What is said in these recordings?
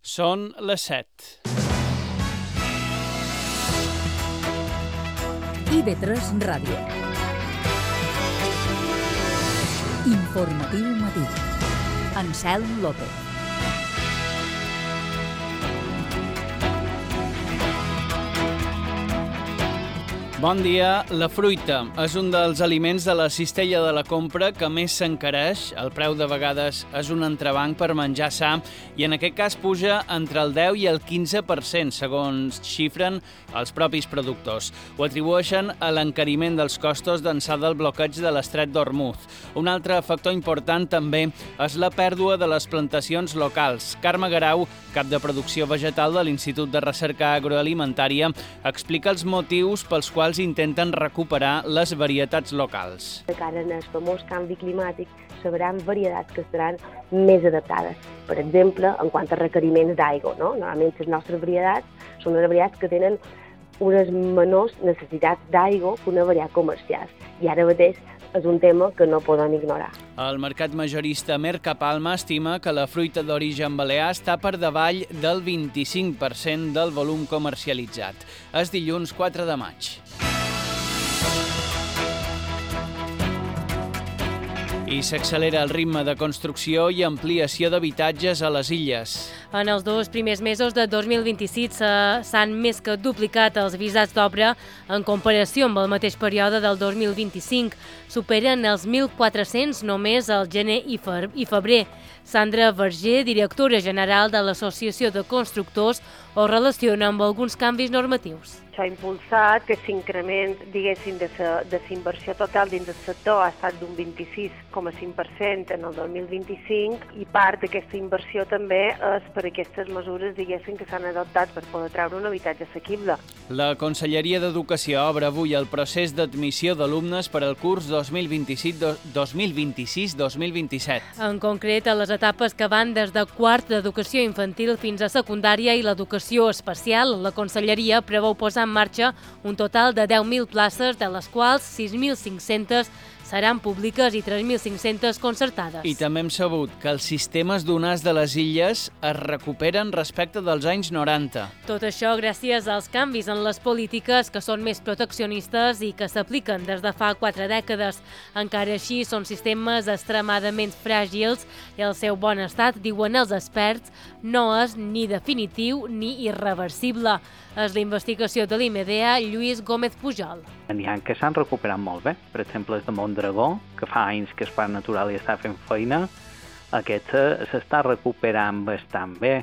Són les 7. IB3 Ràdio. Informatiu matí. Anselm López. Bon dia. La fruita és un dels aliments de la cistella de la compra que més s'encareix. El preu de vegades és un entrebanc per menjar sa i en aquest cas puja entre el 10 i el 15%, segons xifren els propis productors. Ho atribueixen a l'encariment dels costos d'ençà del bloqueig de l'estret d'Hormuz. Un altre factor important també és la pèrdua de les plantacions locals. Carme Garau, cap de producció vegetal de l'Institut de Recerca Agroalimentària, explica els motius pels quals intenten recuperar les varietats locals. De cara al famós canvi climàtic, sabran varietats que estaran més adaptades. Per exemple, en quant a requeriments d'aigua, no? Normalment les nostres varietats són unes varietats que tenen unes menors necessitats d'aigua que una varietat comercial. I ara mateix és un tema que no podem ignorar. El mercat majorista Mercapalma estima que la fruita d'origen balear està per davall del 25% del volum comercialitzat. És dilluns 4 de maig. I s'accelera el ritme de construcció i ampliació d'habitatges a les illes. En els 2 primers mesos de 2026 s'han més que duplicat els visats d'obra en comparació amb el mateix període del 2025. Superen els 1.400 només al gener i febrer. Sandra Verger, directora general de l'Associació de Constructors, ho relaciona amb alguns canvis normatius. Això ha impulsat que l'increment, diguéssim, de la inversió total dins del sector ha estat d'un 26,5% en el 2025 i part d'aquesta inversió també és per aquestes mesures, diguéssim, que s'han adoptat per poder treure un habitatge assequible. La Conselleria d'Educació obre avui el procés d'admissió d'alumnes per al curs 2026-2027. En concret, a les etapes que van des de quart d'educació infantil fins a secundària i l'educació especial, la Conselleria preveu posar en marxa un total de 10.000 places, de les quals 6.500 seran públiques i 3.500 concertades. I també hem sabut que els sistemes donars de les illes es recuperen respecte dels anys 90. Tot això gràcies als canvis en les polítiques que són més proteccionistes i que s'apliquen des de fa 4 dècades. Encara així, són sistemes extremadament fràgils i el seu bon estat, diuen els experts, no és ni definitiu ni irreversible. És la investigació de l'IMEDEA, Lluís Gómez Pujol. N'hi ha que s'han recuperat molt bé. Per exemple, el de Mondragó, que fa anys que el Parc Natural hi està fent feina, aquest s'està recuperant bastant bé.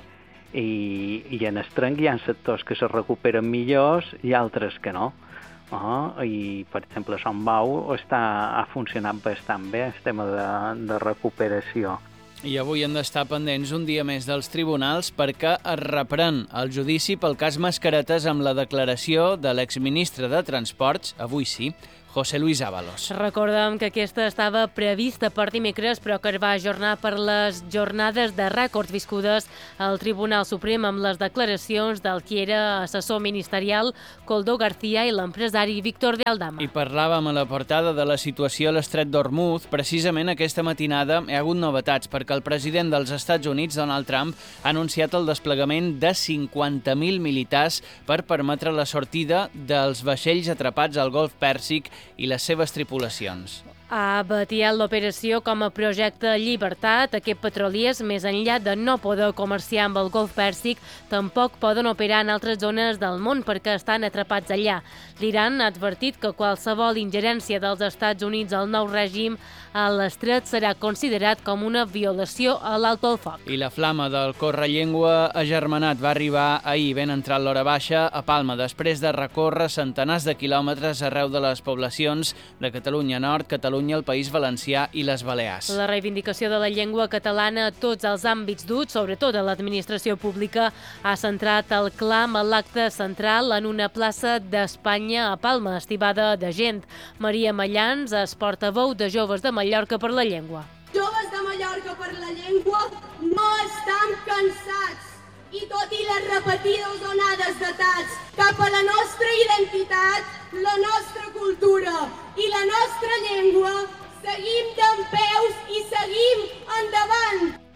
I en el tronc hi ha sectors que se recuperen millors i altres que no. I, per exemple, Sant Bau ha funcionat bastant bé el tema de recuperació. I avui hem d'estar pendents un dia més dels tribunals perquè es reprèn el judici pel cas Mascaretes amb la declaració de l'exministre de Transports, avui sí, José Luis Ábalos. Recordem que aquesta estava prevista per dimecres, però que es va ajornar per les jornades de rècords viscudes al Tribunal Suprem amb les declaracions del qui era assessor ministerial Koldo García i l'empresari Víctor de Aldama. I parlàvem a la portada de la situació a l'estret d'Hormuz. Precisament aquesta matinada hi ha hagut novetats perquè el president dels Estats Units, Donald Trump, ha anunciat el desplegament de 50.000 militars per permetre la sortida dels vaixells atrapats al Golf Pèrsic i les seves tripulacions. Ha batiat l'operació com a projecte Llibertat. Aquests petroliers, més enllà de no poder comerciar amb el Golf Pèrsic, tampoc poden operar en altres zones del món perquè estan atrapats allà. L'Iran ha advertit que qualsevol ingerència dels Estats Units al nou règim a l'estret serà considerat com una violació a l'alto el foc. I la flama del Correllengua agermanat va arribar ahir, ben entrat l'hora baixa, a Palma, després de recórrer centenars de quilòmetres arreu de les poblacions de Catalunya Nord, Catalunya, el País Valencià i les Balears. La reivindicació de la llengua catalana a tots els àmbits duts, sobretot a l'administració pública, ha centrat el clam a l'acte central en una plaça d'Espanya a Palma, estibada de gent. Maria Mallans és portaveu de Joves de Mallorca per la Llengua. Joves de Mallorca per la Llengua no estan cansats i tot i les repetides onades d'atacs cap a la nostra identitat, la nostra cultura i la nostra llengua, seguim dempeus i seguim endavant.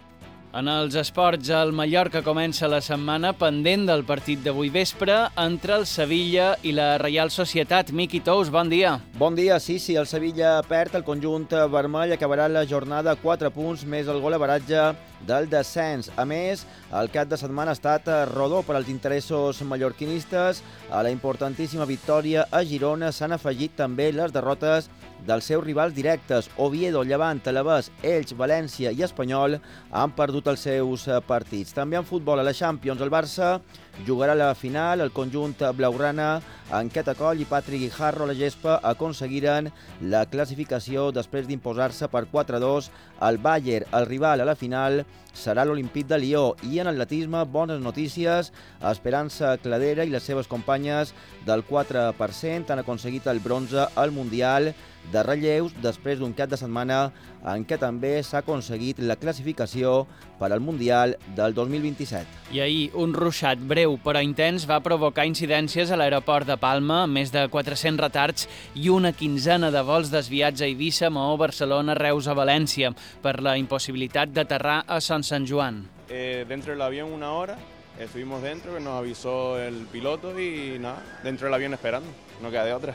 En els esports, el Mallorca comença la setmana pendent del partit d'avui vespre entre el Sevilla i la Reial Societat. Miqui Tous, bon dia. Bon dia, sí, el Sevilla perd, el conjunt vermell acabarà la jornada 4 punts més el gol average del descens. A més, el cap de setmana ha estat rodó per als interessos mallorquinistes. A la importantíssima victòria a Girona s'han afegit també les derrotes dels seus rivals directes. Oviedo, Llevant, Alavés, Elx, València i Espanyol han perdut els seus partits. També en futbol a la Champions, el Barça jugarà la final. El conjunt blaugrana, Enqueta Coll i Patrick Guijarro a la gespa aconseguiren la classificació després d'imposar-se per 4-2 al Bayern. El rival a la final serà l'Olímpic de Lió. I en atletisme, bones notícies. Esperança Cladera i les seves companyes del 4% han aconseguit el bronze al Mundial de relleus després d'un cap de setmana en què també s'ha aconseguit la classificació per al Mundial del 2027. I ahir un ruixat breu però intens va provocar incidències a l'aeroport de Palma, amb més de 400 retards i una quinzena de vols desviats a Eivissa, Maó, Barcelona, Reus o València per la impossibilitat d'aterrar a Son Sant Joan. Dentro del avión 1 hora, estuvimos dentro, que nos avisó el piloto y nada, dentro del avión esperando, no queda de otra.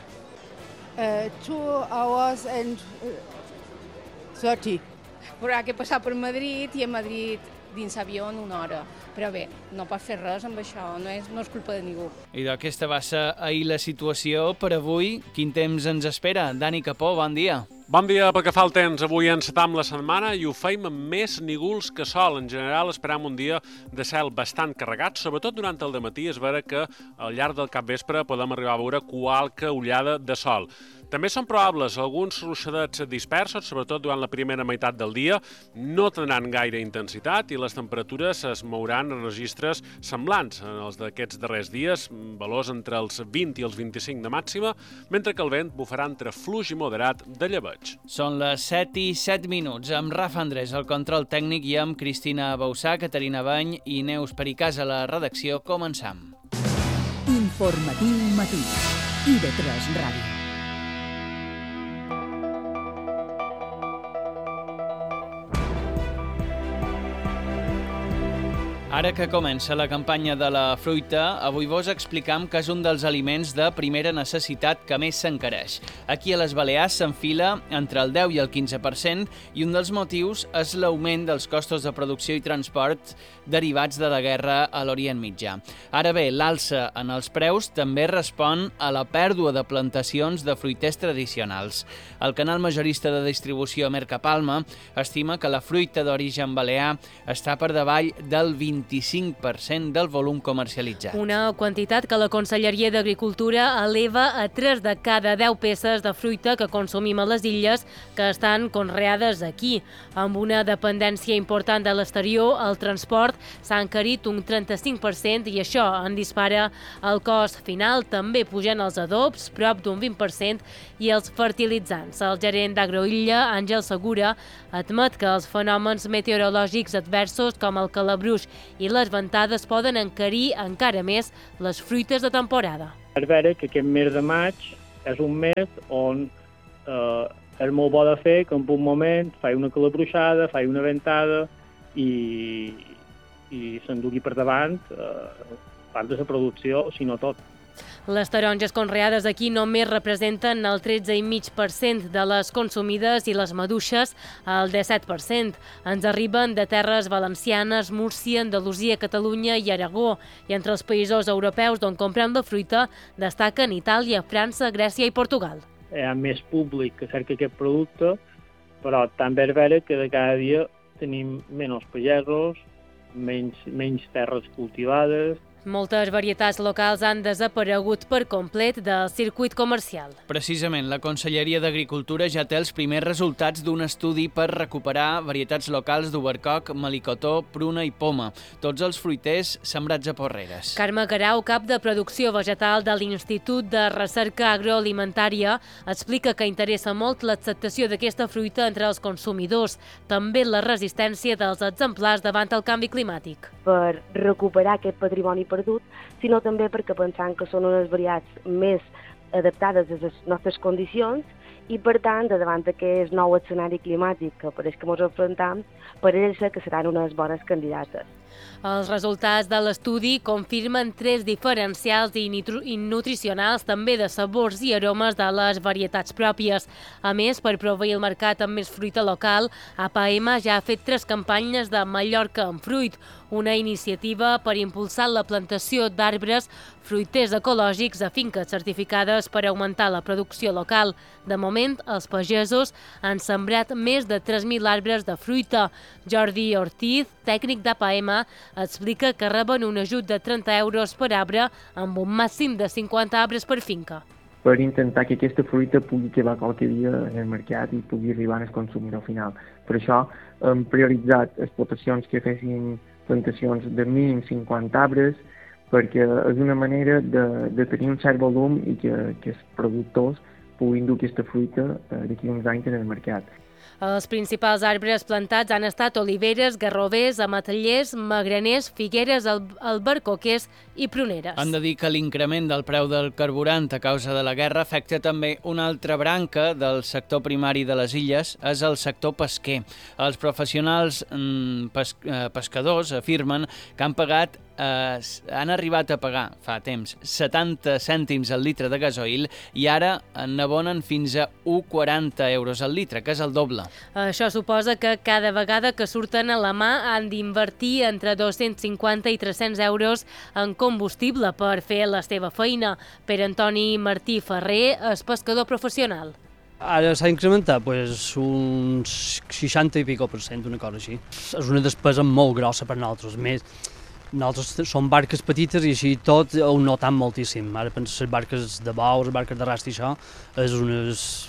2 hours and 30. Haurà que passar per Madrid i a Madrid dins avió en 1 hora. Però bé, no pot fer res amb això, no és culpa de ningú. I d'aquesta va ser ahir la situació. Per avui, quin temps ens espera? Dani Capó, bon dia. Bon dia, pel que fa al temps, avui encetam la setmana i ho feim amb més nígols que sol. En general esperam un dia de cel bastant carregat, sobretot durant el dematí. És vera que al llarg del capvespre podem arribar a veure qualque ullada de sol. També són probables alguns ruixadets dispersos, sobretot durant la primera meitat del dia. No tindran gaire intensitat i les temperatures es mouran en registres semblants en els d'aquests darrers dies, valors entre els 20 i els 25 de màxima, mentre que el vent bufarà entre fluix i moderat de llebeig. Són les 7:07, amb Rafa Andrés al control tècnic i amb Cristina Bausà, Caterina Bany i Neus Pericàs a la redacció. Començam. Informatiu matí. IB3 Ràdio. Ara que comença la campanya de la fruita, avui vos explicam que és un dels aliments de primera necessitat que més s'encareix. Aquí a les Balears s'enfila entre el 10 i el 15% i un dels motius és l'augment dels costos de producció i transport derivats de la guerra a l'Orient Mitjà. Ara bé, l'alça en els preus també respon a la pèrdua de plantacions de fruiters tradicionals. El canal majorista de distribució Mercapalma estima que la fruita d'origen balear està per davall del 25% del volum comercialitzat. Una quantitat que la Conselleria d'Agricultura eleva a 3 de cada 10 peces de fruita que consumim a les illes que estan conreades aquí. Amb una dependència important de l'exterior, el transport s'ha encarit un 35% i això en dispara el cost final. També pugen els adobs, prop d'un 20%, i els fertilitzants. El gerent d'Agroilla, Àngel Segura, admet que els fenòmens meteorològics adversos com el calabruix i les ventades poden encarir encara més les fruites de temporada. És vera que aquest mes de maig és un mes on és molt bo de fer que en un moment fa una calabruixada, fa una ventada i s'endugui per davant part de la producció, si no tot. Les taronges conreades aquí només representen el 13,5% de les consumides i les maduixes el 17%. Ens arriben de terres valencianes, Múrcia, Andalusia, Catalunya i Aragó. I entre els països europeus d'on comprem la fruita destaquen Itàlia, França, Grècia i Portugal. Hi ha més públic que cerca aquest producte, però també és vera que de cada dia tenim menys pagesos, menys terres cultivades. Moltes varietats locals han desaparegut per complet del circuit comercial. Precisament, la Conselleria d'Agricultura ja té els primers resultats d'un estudi per recuperar varietats locals d'obercoc, melicotó, pruna i poma, tots els fruiters sembrats a Porreres. Carme Garau, cap de producció vegetal de l'Institut de Recerca Agroalimentària, explica que interessa molt l'acceptació d'aquesta fruita entre els consumidors, també la resistència dels exemplars davant el canvi climàtic. Per recuperar aquest patrimoni perdut, sinó també perquè pensant que són unes varietats més adaptades a les nostres condicions i, per tant, davant d'aquest nou escenari climàtic que pareix que ens enfrontem, pareix que seran unes bones candidates. Els resultats de l'estudi confirmen trets diferencials i nutricionals també de sabors i aromes de les varietats pròpies. A més, per proveir el mercat amb més fruita local, APM ja ha fet 3 campanyes de Mallorca amb fruit, una iniciativa per impulsar la plantació d'arbres fruiters ecològics a finques certificades per augmentar la producció local. De moment, els pagesos han sembrat més de 3.000 arbres de fruita. Jordi Ortiz, tècnic d'APM, explica que reben un ajut de 30 euros per arbre amb un màxim de 50 arbres per finca. Per intentar que aquesta fruita pugui quedar qualque dia en el mercat i pugui arribar al consumidor final. Per això hem prioritzat explotacions que fessin plantacions de mínim 50 arbres, perquè és una manera de tenir un cert volum i que els productors puguin dur aquesta fruita d'aquí uns anys en el mercat. Els principals arbres plantats han estat oliveres, garrovers, ametllers, magraners, figueres, albercoquers i pruneres. Han de dir que l'increment del preu del carburant a causa de la guerra afecta també una altra branca del sector primari de les illes, és el sector pesquer. Els professionals pescadors afirmen que han arribat a pagar fa temps 70 cèntims al litre de gasoil i ara n'abonen fins a 1,40 euros al litre, que és el doble. Això suposa que cada vegada que surten a la mà han d'invertir entre 250 i 300 euros en combustible per fer la seva feina. Per Antoni Martí Ferrer és pescador professional. Ara s'ha incrementat uns 60 i pico %, una cosa així. És una despesa molt grossa per nosaltres. Nosaltres som barques petites i així tot ho notam moltíssim. Ara penso les barques de bous, les barques de rast i això, és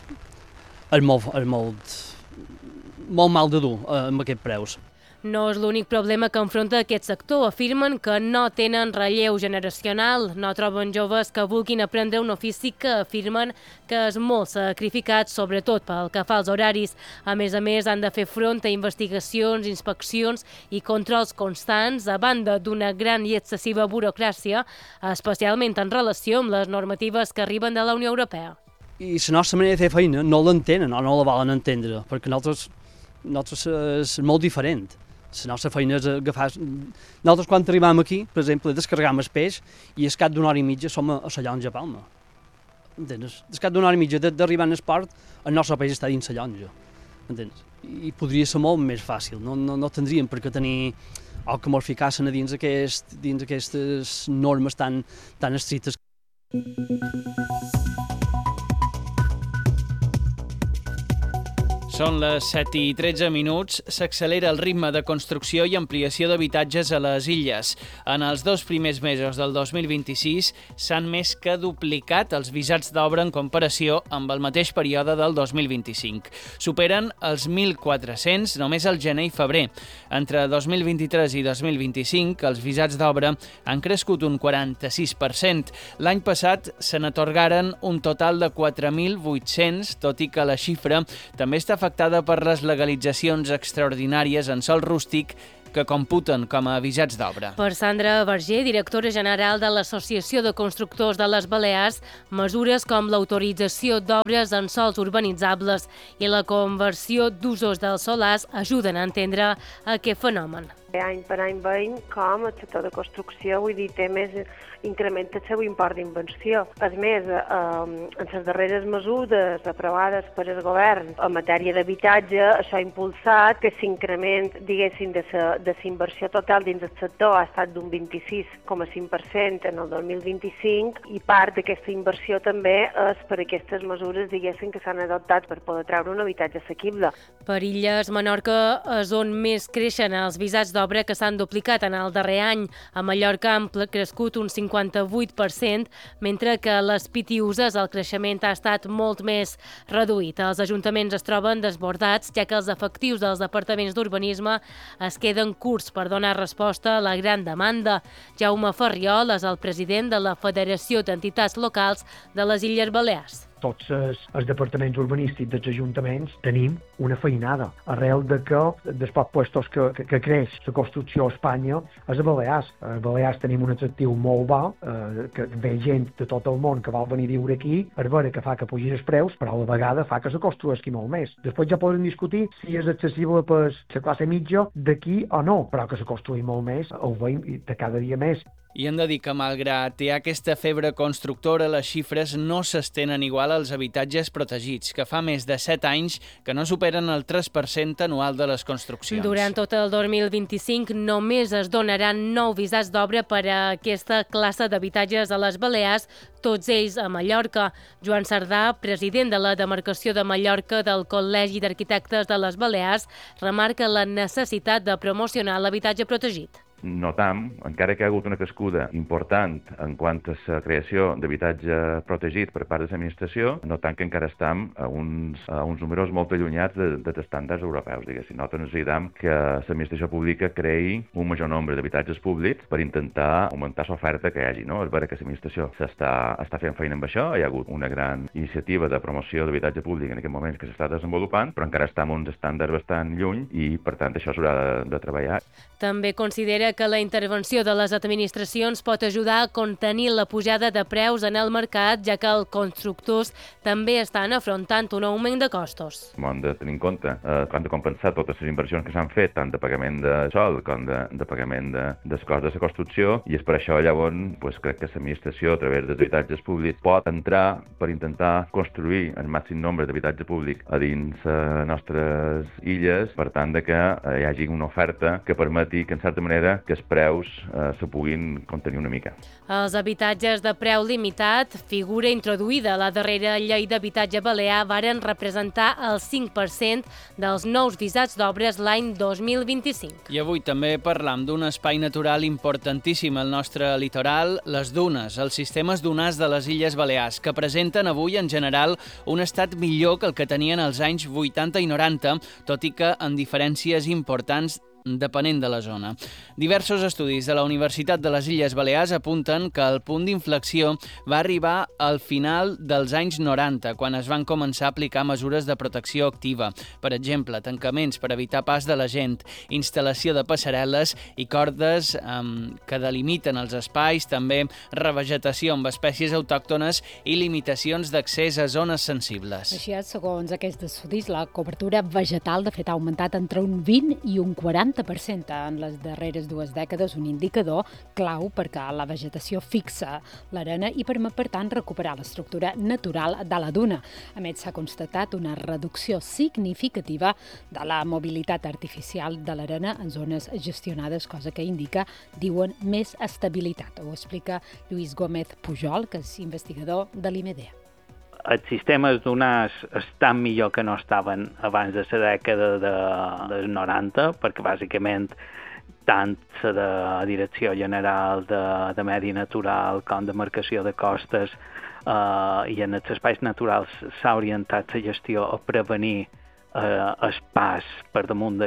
molt mal de dur amb aquests preus. No és l'únic problema que enfronta aquest sector. Afirmen que no tenen relleu generacional, no troben joves que vulguin aprendre un ofici que afirmen que és molt sacrificat, sobretot pel que fa als horaris. A més, han de fer front a investigacions, inspeccions i controls constants, a banda d'una gran i excessiva burocràcia, especialment en relació amb les normatives que arriben de la Unió Europea. I la nostra manera de fer feina no l'entenen o no la volen entendre, perquè nosaltres és molt diferent. La nostra feina és agafar... Nosaltres quan arribem aquí, per exemple, descarregam el peix i al cap d'una hora i mitja som a la llonja a Palma. Entens? Al cap d'una hora i mitja d'arribar al port, el nostre peix està dins la llonja. Entens? I podria ser molt més fàcil. No tindríem per què tenir o que ens ficassin dins aquestes normes tan estrictes. Són les 7:13. S'accelera el ritme de construcció i ampliació d'habitatges a les illes. En els 2 primers mesos del 2026 s'han més que duplicat els visats d'obra en comparació amb el mateix període del 2025. Superen els 1.400 només al gener i febrer. Entre 2023 i 2025 els visats d'obra han crescut un 46%. L'any passat se n'atorgaren un total de 4.800, tot i que la xifra també està afectada per les legalitzacions extraordinàries en sòl rústic que computen com a visats d'obra. Per Sandra Verger, directora general de l'Associació de Constructors de les Balears, mesures com l'autorització d'obres en sòls urbanitzables i la conversió d'usos dels solars ajuden a entendre aquest fenomen. Any per any veiem com el sector de construcció, té més incrementa el seu import d'inversió. A més, en les darreres mesures aprovades per el govern en matèria d'habitatge, això ha impulsat que l'increment, diguéssim, de la inversió total dins del sector ha estat d'un 26,5% en el 2025 i part d'aquesta inversió també és per aquestes mesures, diguéssim, que s'han adoptat per poder treure un habitatge assequible. Per Illes, Menorca és on més creixen els visats d'obra, que s'han duplicat en el darrer any. A Mallorca han crescut un 58%, mentre que a les Pitiüses el creixement ha estat molt més reduït. Els ajuntaments es troben desbordats, ja que els efectius dels departaments d'urbanisme es queden curts per donar resposta a la gran demanda. Jaume Ferriol és el president de la Federació d'Entitats Locals de les Illes Balears. tots els departaments urbanístics dels ajuntaments tenim una feinada. Arrel de que dels pocs puestos que creix la construcció a Espanya és a Balears. A Balears tenim un atractiu molt bo, que ve gent de tot el món que vol venir a viure aquí, per veure que fa que pugis els preus, però a la vegada fa que se construeixi molt més. Després ja podem discutir si és accessible per la classe mitja d'aquí o no, però que se construï molt més, ho veiem de cada dia més. I hem de dir que, malgrat hi ha aquesta febre constructora, les xifres no s'estenen igual als habitatges protegits, que fa més de 7 anys que no superen el 3% anual de les construccions. Durant tot el 2025 només es donaran 9 visats d'obra per a aquesta classe d'habitatges a les Balears, tots ells a Mallorca. Joan Cerdà, president de la demarcació de Mallorca del Col·legi d'Arquitectes de les Balears, remarca la necessitat de promocionar l'habitatge protegit. Notam, encara que hi ha hagut una crescuda important en quant a la creació d'habitatge protegit per part de l'administració, notam que encara estem a uns números molt allunyats dels estàndards europeus, diguéssim. Nosaltres necessitem que l'administració pública creï un major nombre d'habitatges públics per intentar augmentar l'oferta que hi hagi, no? És vera que l'administració està fent feina amb això, hi ha hagut una gran iniciativa de promoció d'habitatge públic en aquest moment que s'està desenvolupant, però encara està amb uns estàndards bastant lluny i, per tant, això s'haurà de treballar. També considera que la intervenció de les administracions pot ajudar a contenir la pujada de preus en el mercat, ja que els constructors també estan afrontant un augment de costos. Hem de tenir en compte que hem de compensar totes les inversions que s'han fet, tant de pagament de sòl com de pagament del cost de la construcció, i és per això llavors crec que l'administració, a través dels habitatges públics, pot entrar per intentar construir el màxim nombre d'habitatge públic a dins les nostres illes, per tant que hi hagi una oferta que permeti que, en certa manera, que els preus se puguin contenir una mica. Els habitatges de preu limitat, figura introduïda a la darrera llei d'habitatge balear, varen representar el 5% dels nous visats d'obres l'any 2025. I avui també parlam d'un espai natural importantíssim al nostre litoral, les dunes, els sistemes dunars de les Illes Balears, que presenten avui, en general, un estat millor que el que tenien als anys 80 i 90, tot i que amb diferències importants depenent de la zona. Diversos estudis de la Universitat de les Illes Balears apunten que el punt d'inflexió va arribar al final dels anys 90, quan es van començar a aplicar mesures de protecció activa. Per exemple, tancaments per evitar pas de la gent, instal·lació de passarel·les i cordes que delimiten els espais, també revegetació amb espècies autòctones i limitacions d'accés a zones sensibles. Així és, segons aquests estudis, la cobertura vegetal de fet ha augmentat entre un 20 i un 40% en les darreres 2 dècades, un indicador clau perquè la vegetació fixa l'arena i permet, per tant, recuperar l'estructura natural de la duna. A més, s'ha constatat una reducció significativa de la mobilitat artificial de l'arena en zones gestionades, cosa que indica, diuen, més estabilitat. Ho explica Lluís Gómez Pujol, que és investigador de l'IMEDEA. Els sistemes dunars estan millor que no estaven abans de la dècada dels 90, perquè bàsicament tant la Direcció General de Medi Natural com de Marcació de Costes i en els espais naturals s'ha orientat la gestió a prevenir el pas per damunt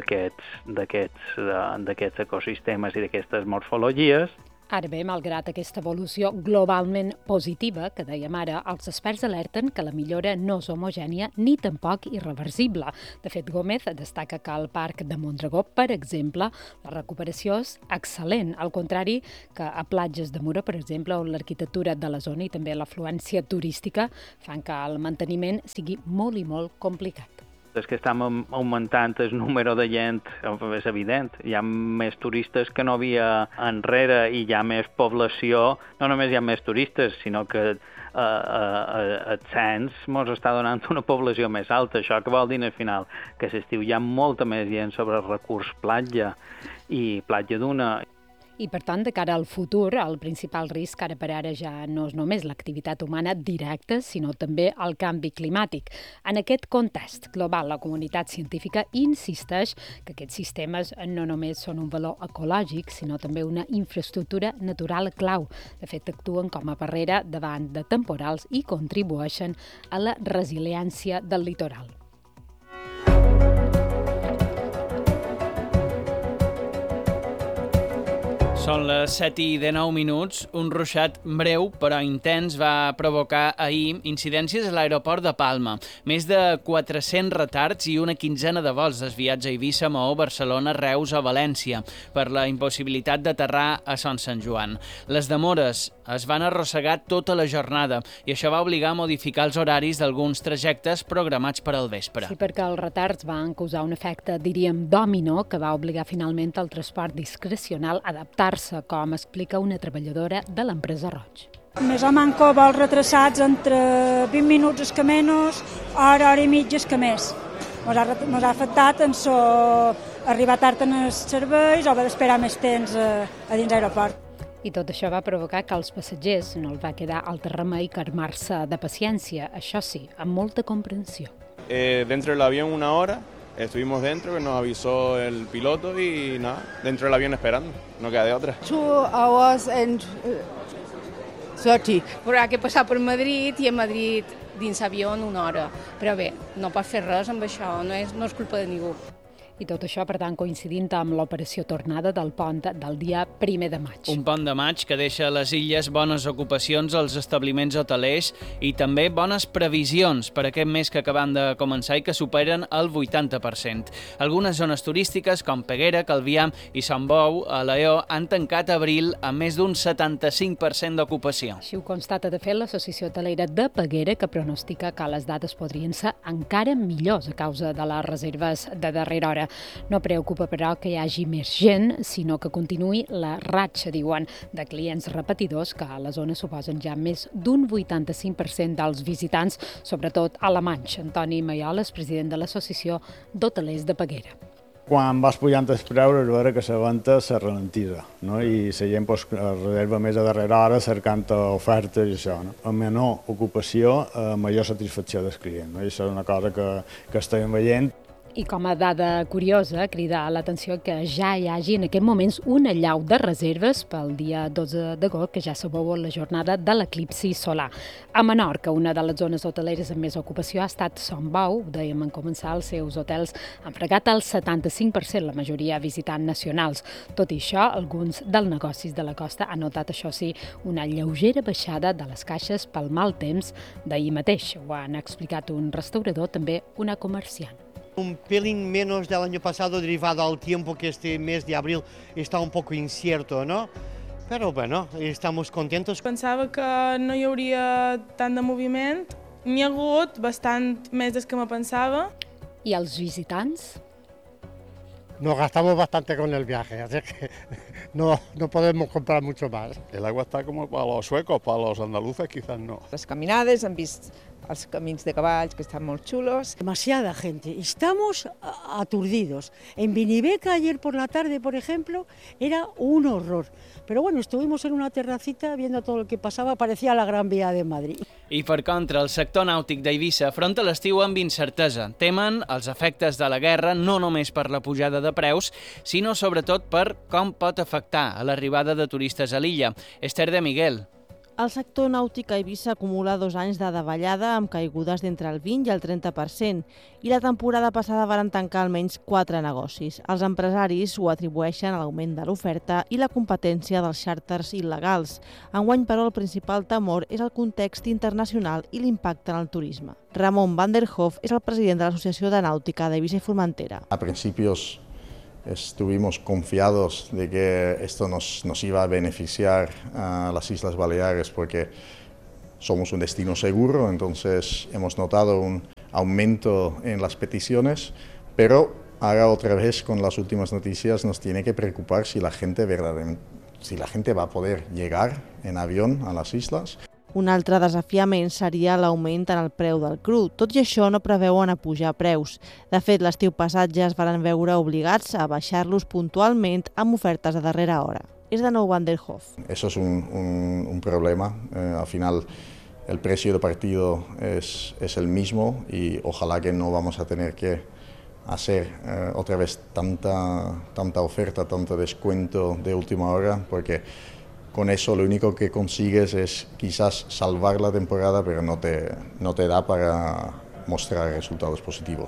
d'aquests ecosistemes i d'aquestes morfologies. Ara bé, malgrat aquesta evolució globalment positiva, que dèiem ara, els experts alerten que la millora no és homogènia ni tampoc irreversible. De fet, Gómez destaca que al Parc de Mondragó, per exemple, la recuperació és excel·lent, al contrari que a platges de Mura, per exemple, on l'arquitectura de la zona i també l'afluència turística fan que el manteniment sigui molt i molt complicat. És que estem augmentant el número de gent, és evident. Hi ha més turistes que no havia enrere i hi ha més població. No només hi ha més turistes, sinó que el cens ens està donant una població més alta. Això que vol dir al final? Que a l'estiu hi ha molta més gent sobre el recurs platja i platja duna. I, per tant, de cara al futur, el principal risc ara per ara ja no és només l'activitat humana directa, sinó també el canvi climàtic. En aquest context global, la comunitat científica insisteix que aquests sistemes no només són un valor ecològic, sinó també una infraestructura natural clau. De fet, actuen com a barrera davant de temporals i contribueixen a la resiliència del litoral. Són les 7:19. Un ruixat breu però intens va provocar ahir incidències a l'aeroport de Palma. Més de 400 retards i una quinzena de vols desviats a Eivissa, Maó, Barcelona, Reus o València per la impossibilitat d'aterrar a Son Sant Joan. Les demores es van arrossegar tota la jornada i això va obligar a modificar els horaris d'alguns trajectes programats per al vespre. Sí, perquè els retards van causar un efecte, diríem, dòmino, que va obligar finalment el transport discrecional a adaptar-se, com explica una treballadora de l'empresa Roig. Més o manco vols retrasats entre 20 minuts és que menys, hora i mitja és que més. Ens ha afectat en arribar tard en els serveis o haver d'esperar més temps a dins l'aeroport. I tot això va provocar que als passatgers no els va quedar altre remei que armar-se de paciència, això sí, amb molta comprensió. Dentro del avión una hora, estuvimos dentro, que nos avisó el piloto y nada, dentro del avión esperando, no queda de otra. 2 hours and 30. Haurà que passar per Madrid i a Madrid dins avió en una hora. Però bé, no pot fer res amb això, no és culpa de ningú. I tot això, per tant, coincidint amb l'operació tornada del pont del dia 1 de maig. Un pont de maig que deixa a les illes bones ocupacions als establiments hotelers i també bones previsions per aquest mes que acaben de començar i que superen el 80%. Algunes zones turístiques, com Peguera, Calvià i Sant Bou, a Lleó, han tancat abril amb més d'un 75% d'ocupació. Així ho constata, de fet, l'Associació Hotelera de Peguera, que pronostica que les dades podrien ser encara millors a causa de les reserves de darrera hora. No preocupa, però, que hi hagi més gent, sinó que continuï la ratxa, diuen, de clients repetidors que a la zona suposen ja més d'un 85% dels visitants, sobretot alemanys. Antoni Maioles, president de l'Associació d'Hotelers de Peguera. Quan vas pujant els preus, és vera que la venda se ralentitza, no? I la gent reserva més a darrera hora cercant ofertes i això. No? A menor ocupació, major satisfacció del client. No? I això és una cosa que estem veient. I com a dada curiosa, crida l'atenció que ja hi hagi en aquests moments una allau de reserves pel dia 12 d'agost, que ja sabeu la jornada de l'eclipsi solar. A Menorca, una de les zones hoteleres amb més ocupació ha estat Son Bou. Ho dèiem en començar, els seus hotels han fregat el 75%, la majoria visitant nacionals. Tot i això, alguns dels negocis de la costa han notat, això sí, una lleugera baixada de les caixes pel mal temps d'ahir mateix. Ho han explicat un restaurador, també una comerciant. Un pelín menos del año pasado derivado al tiempo que este mes de abril está un poco incierto, ¿no? Pero bueno, estamos contentos. Pensava que no hi hauria tant de moviment, n'hi ha hagut bastant més del que me pensava. I els visitants? Nos gastamos bastante con el viaje, así que no podemos comprar mucho más. El agua está como para los suecos, para los andaluces quizás no. Las caminades, han vist els camins de cavalls que están muy chulos. Demasiada gente, estamos aturdidos. En Viniveca ayer por la tarde, por ejemplo, era un horror. Pero bueno, estuvimos en una terracita viendo todo lo que pasaba, parecía la Gran Vía de Madrid. I per contra, el sector nàutic d'Eivissa afronta l'estiu amb incertesa. Temen els efectes de la guerra no només per la pujada de preus, sinó sobretot per com pot afectar a l'arribada de turistes a l'illa. Esther de Miguel. El sector nàutic a Eivissa acumula 2 anys de davallada amb caigudes d'entre el 20 i el 30% i la temporada passada varen tancar almenys 4 negocis. Els empresaris ho atribueixen a l'augment de l'oferta i la competència dels xàrters il·legals. Enguany, però, el principal temor és el context internacional i l'impacte en el turisme. Ramon van der Hof és el president de l'Associació de Nàutica d'Eivissa i Formentera. A principios estuvimos confiados de que esto nos iba a beneficiar a las Islas Baleares porque somos un destino seguro, entonces hemos notado un aumento en las peticiones, pero ahora otra vez con las últimas noticias nos tiene que preocupar si la gente va a poder llegar en avión a las islas. Un altre desafiament seria l'augment en el preu del cru. Tot i això, no preveuen apujar preus. De fet, l'estiu passat ja es van veure obligats a baixar-los puntualment amb ofertes a darrera hora. És de nou Van der Hof. Eso es un problema. Al final, el precio de partido es el mismo y ojalá que no vamos a tener que hacer otra vez tanta oferta, tanto descuento de última hora, porque con eso lo único que consigues es quizás salvar la temporada, pero no te da para mostrar resultados positivos.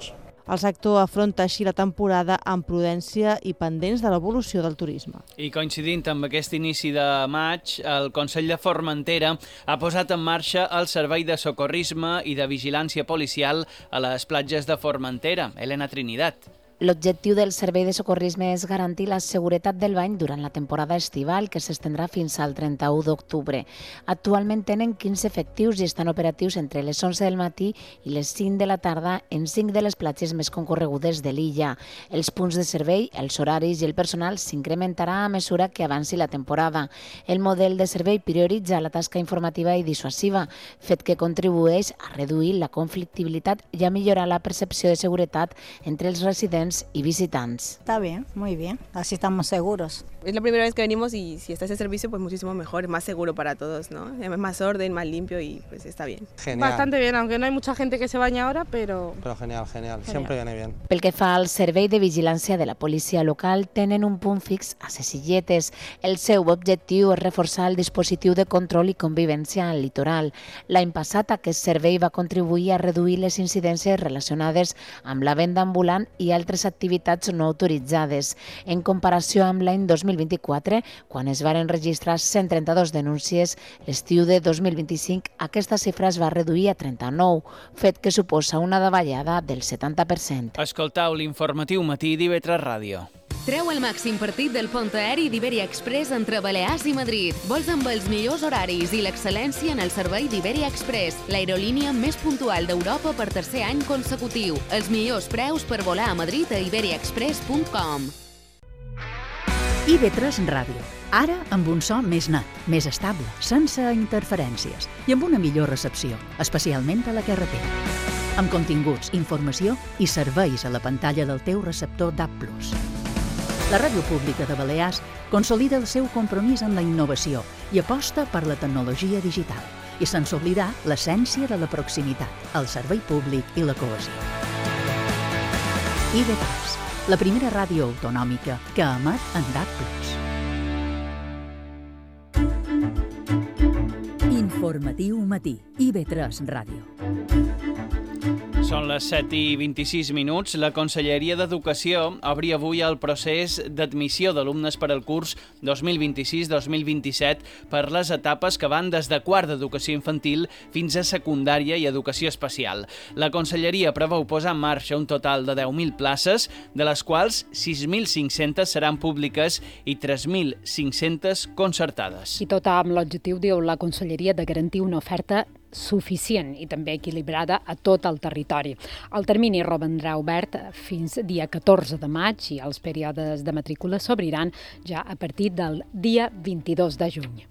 El sector afronta així la temporada amb prudència i pendents de l'evolució del turisme. I coincidint amb aquest inici de maig, el Consell de Formentera ha posat en marxa el servei de socorrisme i de vigilància policial a les platges de Formentera. Elena Trinidad. L'objectiu del servei de socorrisme és garantir la seguretat del bany durant la temporada estival, que s'estendrà fins al 31 d'octubre. Actualment tenen 15 efectius i estan operatius entre les 11 del matí i les 5 de la tarda en 5 de les platges més concorregudes de l'illa. Els punts de servei, els horaris i el personal s'incrementarà a mesura que avanci la temporada. El model de servei prioritza la tasca informativa i dissuasiva, fet que contribueix a reduir la conflictibilitat i a millorar la percepció de seguretat entre els residents y visitantes. Está bien, muy bien, así estamos seguros. Es la primera vez que venimos y si está ese servicio, pues muchísimo mejor, es más seguro para todos, ¿no? Es más orden, más limpio y pues está bien. Genial. Bastante bien, aunque no hay mucha gente que se baña ahora, pero genial, siempre viene bien. Pel que fa al servei de vigilància de la policia local, tenen un punt fix a ses Illetes. El seu objectiu és reforçar el dispositiu de control i convivència al litoral. L'any passat, aquest servei va contribuir a reduir les incidències relacionades amb la venda ambulant i altres activitats no autoritzades. En comparació amb l'any 2024, quan es varen registrar 132 denúncies, l'estiu de 2025 aquesta xifra es va reduir a 39, fet que suposa una davallada del 70%. Escoltau l'informatiu matí d'IV3 Ràdio. Treu el màxim partit del pont aeri d'Iberia Express entre Balears i Madrid. Vols amb els millors horaris i l'excel·lència en el servei d'Iberia Express, l'aerolínia més puntual d'Europa per tercer any consecutiu. Els millors preus per volar a Madrid a iberiaexpress.com. IB3 Ràdio. Ara amb un so més net, més estable, sense interferències i amb una millor recepció, especialment a la carretera. Amb continguts, informació i serveis a la pantalla del teu receptor DAB+. La Ràdio Pública de Balears consolida el seu compromís amb la innovació i aposta per la tecnologia digital. I sense oblidar l'essència de la proximitat, el servei públic i la cohesió. IB3, la primera ràdio autonòmica que emet en DAB+. Informatiu matí, IB3 Ràdio. Són les 7:26. La Conselleria d'Educació obri avui el procés d'admissió d'alumnes per al curs 2026-2027 per les etapes que van des de quart d'educació infantil fins a secundària i educació especial. La Conselleria preveu posar en marxa un total de 10.000 places, de les quals 6.500 seran públiques i 3.500 concertades. I tot amb l'objectiu, diu la Conselleria, de garantir una oferta suficient i també equilibrada a tot el territori. El termini romandrà obert fins dia 14 de maig i els períodes de matrícula s'obriran ja a partir del dia 22 de juny.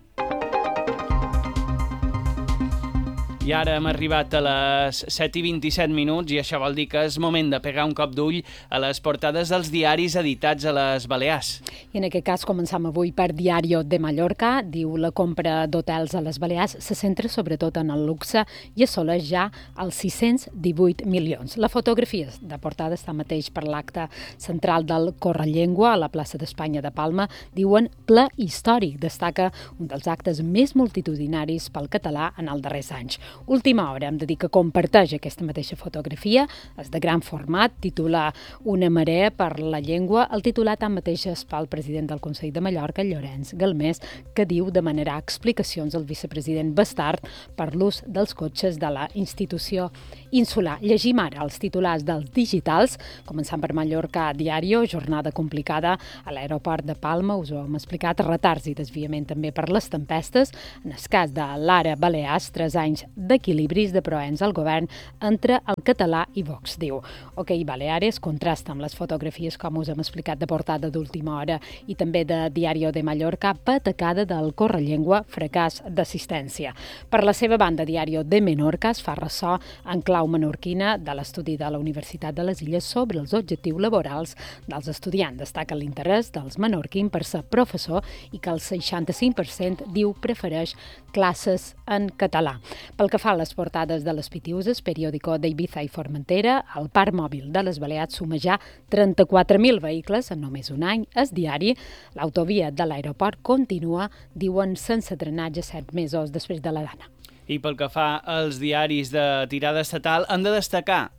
I ara hem arribat a les 7:27 i això vol dir que és moment de pegar un cop d'ull a les portades dels diaris editats a les Balears. I en aquest cas començam avui per Diario de Mallorca. Diu la compra d'hotels a les Balears se centra sobretot en el luxe i assoleix ja els 618 milions. La fotografia de portada està mateix per l'acte central del Correllengua a la plaça d'Espanya de Palma. Diuen ple històric. Destaca un dels actes més multitudinaris pel català en els darrers anys. Última hora, hem de dir que comparteix aquesta mateixa fotografia, és de gran format, titula Una marea per la llengua. El titular tanmateix és pel president del Consell de Mallorca, Llorenç Galmés, que diu demanar explicacions al vicepresident Bastard per l'ús dels cotxes de la institució insular. Llegim ara els titulars dels digitals, començant per Mallorca Diario, jornada complicada a l'aeroport de Palma, us ho hem explicat, retards i desviament també per les tempestes. En el cas de l'Ara Balears, 3 anys d'equilibris de proens al govern entre el català i Vox, diu. Ok, Baleares contrasta amb les fotografies, com us hem explicat, de portada d'última hora i també de Diario de Mallorca, patacada del Correllengua, fracàs d'assistència. Per la seva banda, Diario de Menorca es fa ressò en clau menorquina de l'estudi de la Universitat de les Illes sobre els objectius laborals dels estudiants. Destaca l'interès dels menorquins per ser professor i que el 65% diu prefereix classes en català. Pel que fa a les portades de les Pitiuses, periòdico d'Ibiza i Formentera, el parc mòbil de les Balears suma ja 34.000 vehicles en només un any. És diari, l'autovia de l'aeroport continua, diuen, sense drenatge 7 mesos després de la dana. I pel que fa als diaris de tirada estatal, han de destacar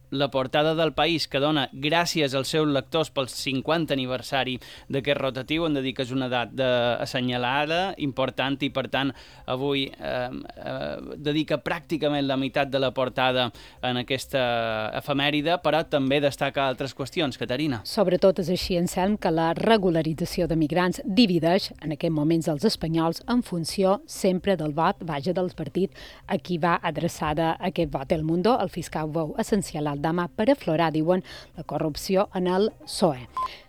la portada del País, que dona gràcies als seus lectors pel 50 aniversari d'aquest rotatiu. Hem de dir que és una data assenyalada, important, i per tant avui dedica pràcticament la meitat de la portada en aquesta efemèride, però també destaca altres qüestions. Caterina. Sobretot és així, Anselm, que la regularització de migrants divideix en aquests moments els espanyols en funció sempre del vot, del partit a qui va adreçada aquest vot. El Mundo, el fiscal veu essencial al demà per aflorar, diuen, la corrupció en el PSOE.